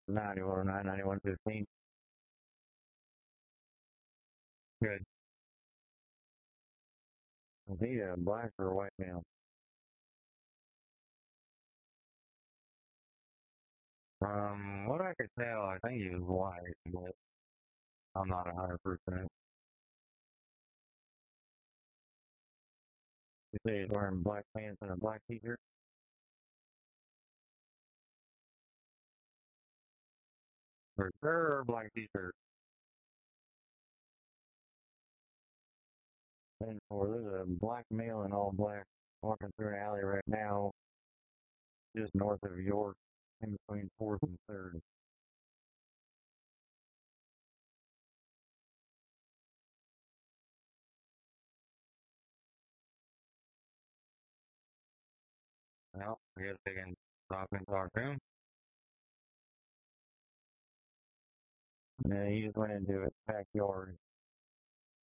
9109, 9115. Good. Is he a black or a white male? From what I could tell, I think he was white, but I'm not 100%. You say he's wearing black pants and a black t-shirt? For sure, black t-shirt. And there's a black male in all black walking through an alley right now, just north of York, in between 4th and 3rd. Well, I guess they can stop and talk to him. And he just went into his backyard.